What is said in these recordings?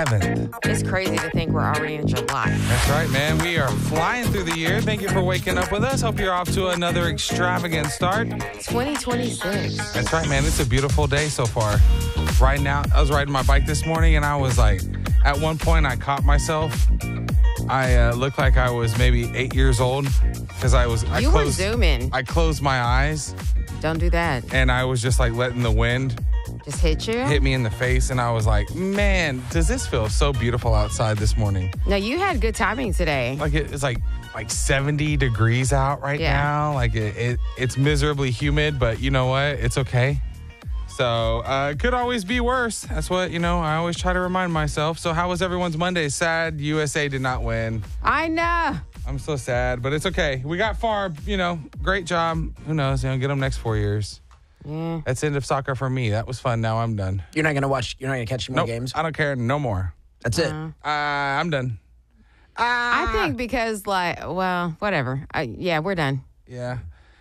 7th. It's crazy to think we're already in July. That's right, man. We are flying through the year. Thank you for waking up with us. Hope you're off to another extravagant start. 2026. That's right, man. It's a beautiful day so far. Right now, I was riding my bike this morning, and I was like, at one point, I caught myself. I looked like I was maybe 8 years old because You were zooming. I closed my eyes, Don't do that. and I was just like letting the wind Just hit you. hit me in the face, and I was like, man, does this feel so beautiful outside this morning? No, you had good timing today. Like it's like 70 degrees out right Yeah. now. Like it's miserably humid, but you know what? It's okay. So it could always be worse. That's what, I always try to remind myself. So how was everyone's Monday? Sad USA did not win. I know. I'm so sad, but it's okay. We got far, great job. Who knows? Get them next 4 years. Yeah. That's the end of soccer for me. That was fun. Now I'm done. You're not gonna catch any more Nope, games? I don't care. No more. That's it. I'm done. I think because, whatever. Yeah, we're done. Yeah.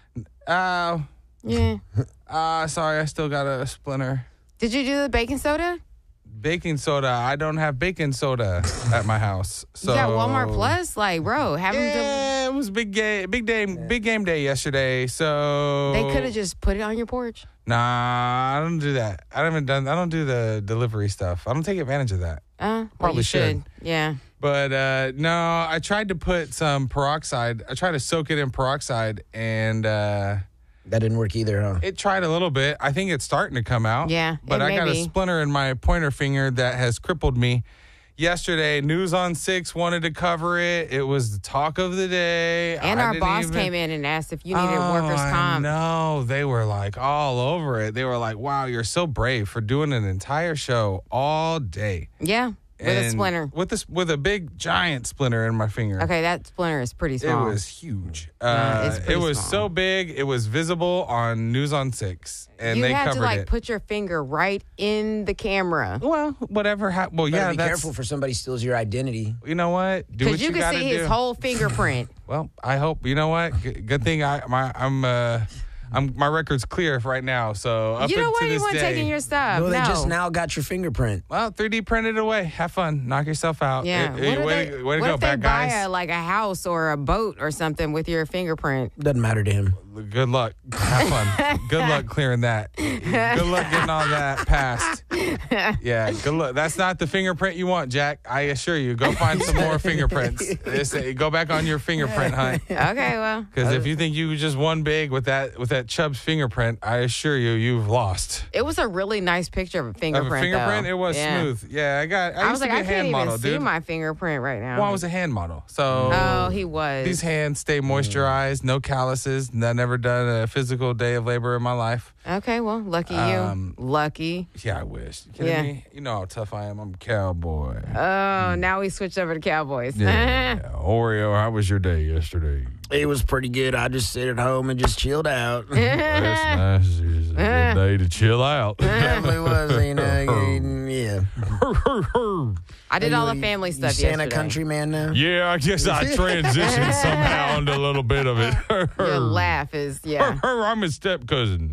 Yeah. Sorry, I still got a splinter. Did you do the baking soda? Baking soda. I don't have baking soda at my house. So You got Walmart Plus? Bro, have them Yeah, it was big game day yesterday. So They could have just put it on your porch. Nah, I don't do that. I don't do the delivery stuff. I don't take advantage of that. Well, you should. Yeah. But no, I tried to put some peroxide. I tried to soak it in peroxide, and That didn't work either, huh? it tried a little bit. I think it's starting to come out. Yeah, But it I may got a be. splinter in my pointer finger that has crippled me. Yesterday, News on 6 wanted to cover it. It was the talk of the day. And our boss came in and asked if you needed workers' comp. No, they were like all over it. They were like, wow, you're so brave for doing an entire show all day. Yeah, with a And splinter. With a big giant splinter in my finger. Okay, that splinter is pretty It small. was huge. it's it pretty was small. so big. It was visible on News on 6, and you they had covered to it. put your finger right in the camera Well, whatever happened. Well, Better yeah, be that's. careful for somebody steals your identity. You know what? Do what because you you could gotta see do. his whole fingerprint. Well, I hope. You know what? Good thing my record's clear right now. So up You don't until want this anyone day, taking your stuff. Well, they no. just now got your fingerprint. Well, 3D print it away. Have fun. Knock yourself out. Yeah. Way to what go, if they bad buy guys. a house or a boat or something with your fingerprint? Doesn't matter to him. Good luck. Have fun. Good luck clearing that. Good luck getting all that passed. Yeah, good luck. That's not the fingerprint you want, Jack. I assure you. Go find some more fingerprints. Go back on your fingerprint hunt. Okay, well. Because if you think you just won big with that Chubb's fingerprint, I assure you, you've lost. It was a really nice picture of a fingerprint. Of a fingerprint, though. it was Yeah. smooth. Yeah, I was used to like, be I a can't hand even model, see dude. my fingerprint right now. Well, I was a hand model, so Oh, he was. these hands stay moisturized, no calluses. I've never done a physical day of labor in my life. Okay, well, lucky you. Lucky. Yeah, I wish. You kidding me? You know how tough I am. I'm a cowboy. Oh, now we switched over to Cowboys. Yeah. Oreo, how was your day yesterday? It was pretty good. I just sit at home and just chilled out. That's nice. It's a good day to chill out. Definitely was, yeah. I did all the family You stuff Santa yesterday. country man now? Yeah, I guess I transitioned somehow into a little bit of it. Your laugh is, yeah. I'm his step cousin.